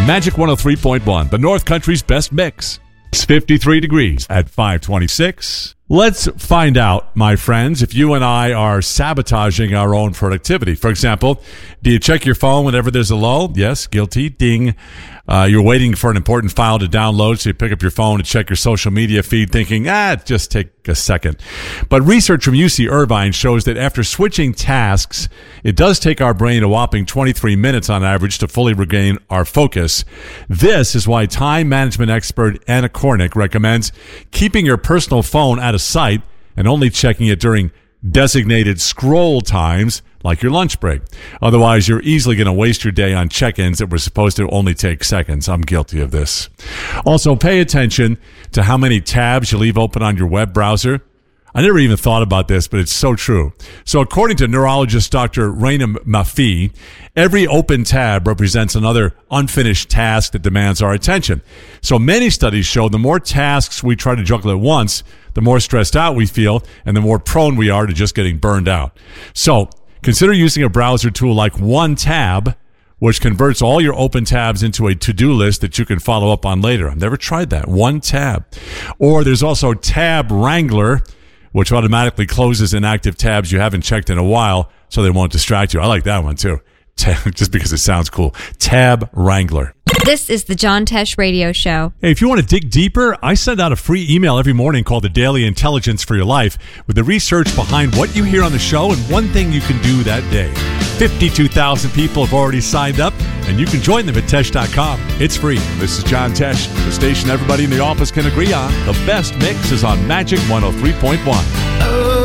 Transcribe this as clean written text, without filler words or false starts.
Magic 103.1, the North Country's best mix. It's 53 degrees at 526. Let's find out, my friends, if you and I are sabotaging our own productivity. For example, do you check your phone whenever there's a lull? Yes, guilty. Ding. You're waiting for an important file to download, so you pick up your phone to check your social media feed thinking, just take a second. But research from UC Irvine shows that after switching tasks, it does take our brain a whopping 23 minutes on average to fully regain our focus. This is why time management expert Anna Kornick recommends keeping your personal phone out of sight and only checking it during designated scroll times like your lunch break. Otherwise, you're easily going to waste your day on check-ins that were supposed to only take seconds. I'm guilty of this. Also, pay attention to how many tabs you leave open on your web browser. I never even thought about this, but it's so true. So according to neurologist Dr. Raina Mafi, every open tab represents another unfinished task that demands our attention. So many studies show the more tasks we try to juggle at once, the more stressed out we feel, and the more prone we are to just getting burned out. So consider using a browser tool like OneTab, which converts all your open tabs into a to-do list that you can follow up on later. I've never tried that. OneTab. Or there's also Tab Wrangler, which automatically closes inactive tabs you haven't checked in a while so they won't distract you. I like that one too, just because it sounds cool. Tab Wrangler. This is the John Tesh Radio Show. Hey, if you want to dig deeper, I send out a free email every morning called The Daily Intelligence for Your Life with the research behind what you hear on the show and one thing you can do that day. 52,000 people have already signed up, and you can join them at Tesh.com. It's free. This is John Tesh, the station everybody in the office can agree on. The best mix is on Magic 103.1.